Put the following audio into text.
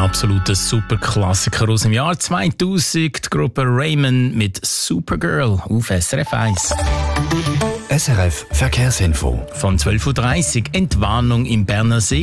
absoluter Superklassiker aus dem Jahr 2000, die Gruppe Raymond mit Supergirl auf SRF 1. SRF Verkehrsinfo. Von 12.30 Uhr Entwarnung im Berner See.